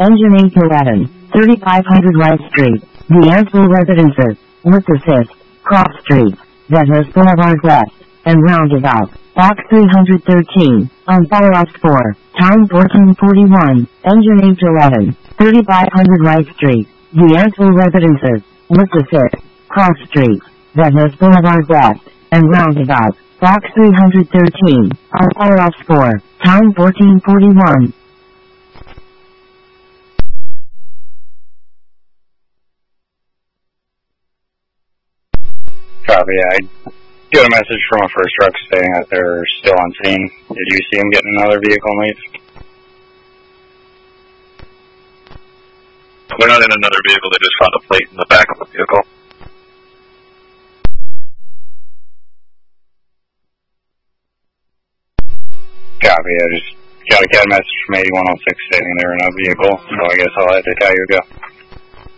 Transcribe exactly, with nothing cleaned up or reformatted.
Engine eight eleven, thirty-five hundred Rice Street, The Ansel Residences, Worth Assist, Cross Street, Vegas Boulevard West, and Roundabout, Box three hundred thirteen, on Forest four, time fourteen forty-one, Engine eight eleven, thirty-five hundred Rice Street, The Ansel Residences, Worth Assist, Cross Street, Vegas Boulevard West, and Roundabout, Box three hundred thirteen, on Forest four, time fourteen forty-one. Copy. I got a message from a first truck saying that they're still on scene. Did you see them getting another vehicle and leave? They're not in another vehicle, they just found a plate in the back of the vehicle. Copy. I just got a cat message from eighty-one oh six stating they were in a vehicle, so I guess I'll let the Cayuga go.